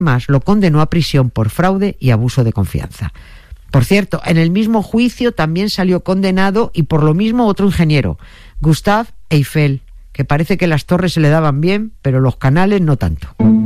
más lo condenó a prisión por fraude y abuso de confianza. Por cierto, en el mismo juicio también salió condenado y por lo mismo otro ingeniero, Gustave Eiffel, que parece que las torres se le daban bien, pero los canales no tanto.